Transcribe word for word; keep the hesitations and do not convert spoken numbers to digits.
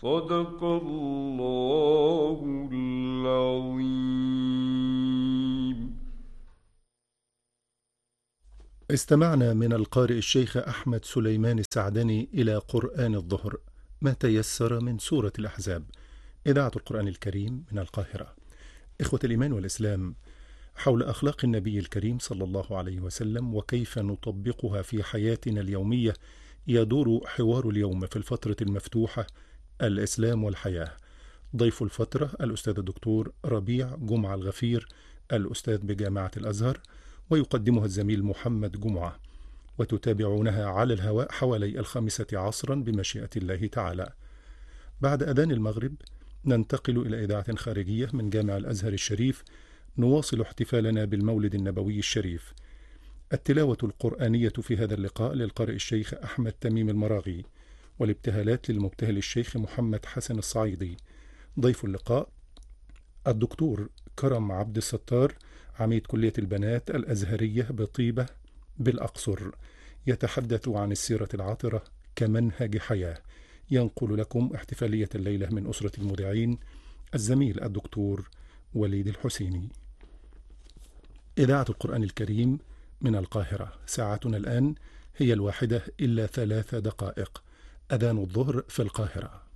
صدق الله العظيم. استمعنا من القارئ الشيخ أحمد سليمان السعدني إلى قرآن الظهر، ما تيسر من سورة الأحزاب، إذاعة القرآن الكريم من القاهرة. إخوة الإيمان والإسلام، حول أخلاق النبي الكريم صلى الله عليه وسلم وكيف نطبقها في حياتنا اليومية يدور حوار اليوم في الفترة المفتوحة الإسلام والحياة. ضيف الفترة الأستاذ الدكتور ربيع جمعة الغفير، الأستاذ بجامعة الأزهر، ويقدمها الزميل محمد جمعة، وتتابعونها على الهواء حوالي الخامسة عصرا بمشيئة الله تعالى. بعد أذان المغرب ننتقل إلى إذاعة خارجية من جامع الأزهر الشريف، نواصل احتفالنا بالمولد النبوي الشريف. التلاوة القرآنية في هذا اللقاء للقارئ الشيخ أحمد تميم المراغي، والابتهالات للمبتهل الشيخ محمد حسن الصعيدي. ضيف اللقاء الدكتور كرم عبد الستار، عميد كلية البنات الأزهرية بطيبة بالأقصر، يتحدث عن السيرة العاطرة كمنهج حياة. ينقل لكم احتفالية الليلة من أسرة المذيعين الزميل الدكتور وليد الحسيني. إذاعة القرآن الكريم من القاهرة، ساعتنا الآن هي الواحدة إلا ثلاث دقائق، أذان الظهر في القاهرة.